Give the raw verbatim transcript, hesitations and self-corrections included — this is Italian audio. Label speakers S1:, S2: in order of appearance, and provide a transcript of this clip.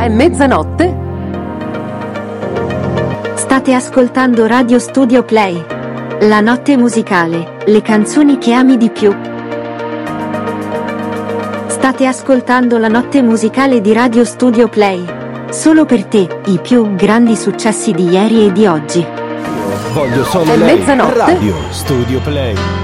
S1: È mezzanotte.
S2: State ascoltando Radio Studio Play. La notte musicale, le canzoni che ami di più. State ascoltando la notte musicale di Radio Studio Play. Solo per te, i più grandi successi di ieri e di oggi.
S3: Voglio solo
S1: È
S3: lei.
S1: mezzanotte.
S3: Radio Studio Play.